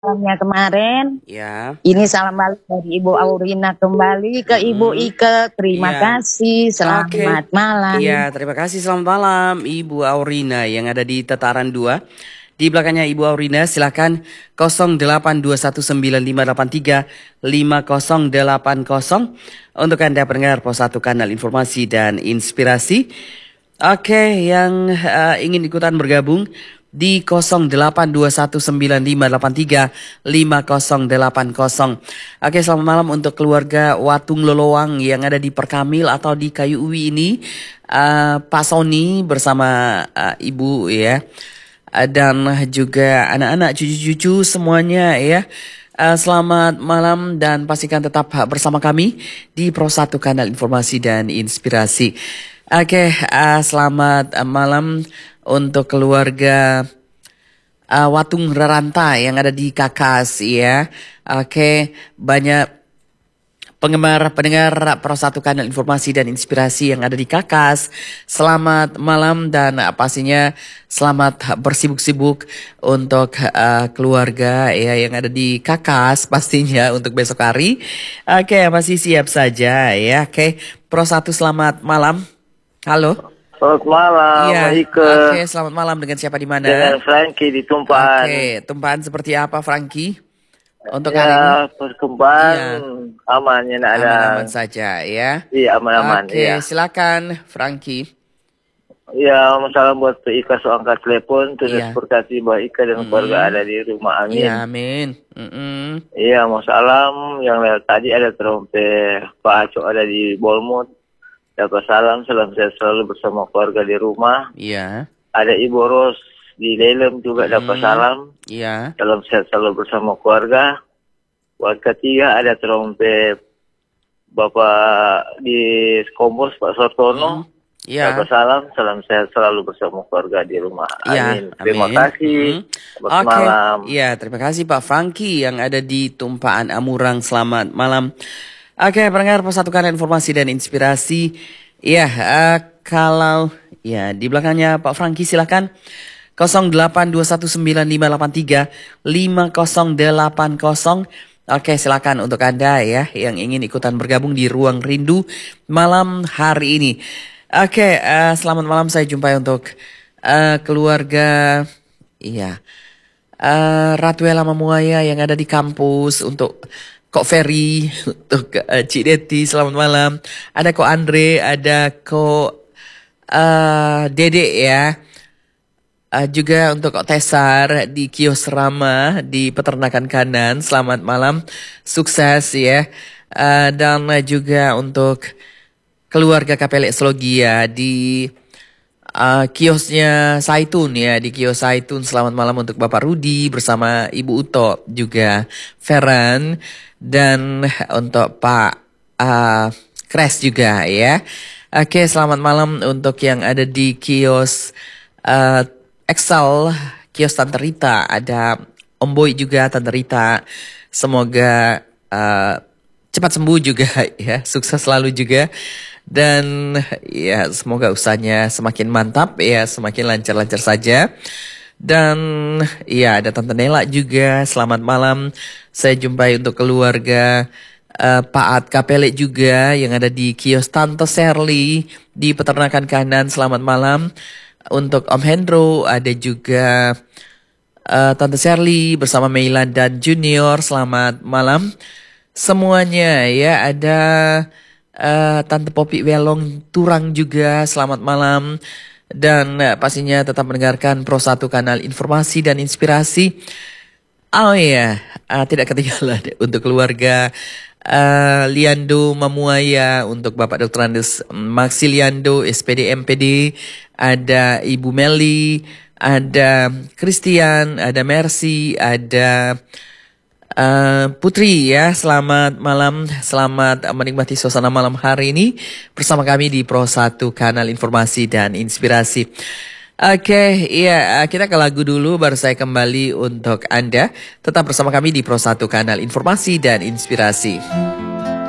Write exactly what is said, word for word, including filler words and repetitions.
salamnya kemarin. Ya. Ini salam balik dari Ibu Aurina kembali ke Ibu Hmm. Ike. Terima Iya. kasih. Selamat Oke. malam. Iya, terima kasih. Selamat malam Ibu Aurina yang ada di Tataran dua. Di belakangnya Ibu Aurina silakan nol delapan dua satu sembilan lima delapan tiga lima nol delapan nol untuk Anda pendengar Pos satu Kanal Informasi dan Inspirasi. Oke, yang uh, ingin ikutan bergabung di nol delapan dua satu sembilan lima delapan tiga lima nol delapan nol. Oke, selamat malam untuk keluarga Watung Lolowang yang ada di Perkamil atau di Kayu Uwi ini. Uh, Pak Sony bersama uh, Ibu ya. Uh, dan juga anak-anak cucu-cucu semuanya ya. Uh, selamat malam dan pastikan tetap bersama kami di Pro satu Kanal Informasi dan Inspirasi. Oke, uh, selamat uh, malam untuk keluarga uh, Watung Raranta yang ada di Kakas ya. Oke, banyak penggemar pendengar Pro satu Kanal Informasi dan Inspirasi yang ada di Kakas. Selamat malam dan uh, pastinya selamat bersibuk-sibuk untuk uh, keluarga ya yang ada di Kakas pastinya untuk besok hari. Oke, masih siap saja ya. Oke, Pro satu selamat malam. Halo. Selamat malam, Iya. Ike. Oke, selamat malam dengan siapa di mana? Dengan Frankie di Tumpahan. Oke, Tumpahan seperti apa Frankie? Untuk ya, hari ini? perkembangan Iya. aman ya, ada. Aman-aman saja ya. Iya, aman-aman. Oke, Iya. silakan Frankie. Ya, salam buat Ika so angkat telepon, terus Iya. berkati bahwa Ika dan Mm-mm. keluarga ada di rumah. Amin. Iya, amin. Mm-mm. Iya, mau salam. Yang lewat tadi ada trompet Pak Aco ada di Bolmut. Dapat salam, salam sehat selalu bersama keluarga di rumah. Iya. Ada Ibu Ros di Lelem juga dapat Hmm. salam. Iya. Salam sehat selalu bersama keluarga. Buat ketiga ada trompet Bapak di Skombos Pak Sortono. Hmm. Iya. Dapat salam, salam sehat selalu bersama keluarga di rumah. Iya, Amin. Terima amin. kasih. Mm. Selamat Oke. malam. Iya, terima kasih Pak Frankie yang ada di Tumpaan Amurang. Selamat malam. Oke, pendengar Pos satu Kanal Informasi dan Inspirasi. Iya, uh, kalau ya di belakangnya Pak Frankie silakan nol delapan dua satu sembilan lima delapan tiga lima nol delapan nol. Oke, silakan untuk Anda ya yang ingin ikutan bergabung di Ruang Rindu malam hari ini. Oke, uh, selamat malam, saya jumpai untuk uh, keluarga iya uh, Ratuela Mamuaya yang ada di kampus, untuk Kok Ferry, untuk uh, Cik Deti, selamat malam. Ada Kok Andre, ada Kok uh, Dede ya. Uh, juga untuk Kok Tesar di Kios Rama di Peternakan Kanan, selamat malam, sukses ya. Uh, dan uh, juga untuk keluarga K P L Slogia di uh, kiosnya Saitun ya, di kios Saitun. Selamat malam untuk Bapak Rudi bersama Ibu Uto, juga Feran, dan untuk Pak uh, Kres juga ya. Oke, selamat malam untuk yang ada di kios uh, Excel, kios Tante Rita. Ada Om Boy juga, Tante Rita. Semoga uh, cepat sembuh juga ya, sukses selalu juga. Dan ya semoga usahanya semakin mantap ya, semakin lancar-lancar saja. Dan ya ada Tante Nela juga, selamat malam. Saya jumpai untuk keluarga uh, Pak At Kapele juga yang ada di kios Tante Serly di Peternakan Kanan, selamat malam. Untuk Om Hendro, ada juga uh, Tante Serly bersama Meilan dan Junior, selamat malam semuanya ya. Ada uh, Tante Popi Welong Turang juga, selamat malam. Dan uh, pastinya tetap mendengarkan Pro satu Kanal Informasi dan Inspirasi. Oh iya, uh, tidak ketinggalan untuk keluarga uh, Liando Mamuaya, untuk Bapak Doktor Andes Maxiliando S P D M P D, ada Ibu Meli, ada Christian, ada Mercy, ada uh, Putri ya. Selamat malam, selamat menikmati suasana malam hari ini bersama kami di Pro satu Kanal Informasi dan Inspirasi. Oke, iya, kita ke lagu dulu baru saya kembali untuk Anda. Tetap bersama kami di Pro satu Kanal Informasi dan Inspirasi.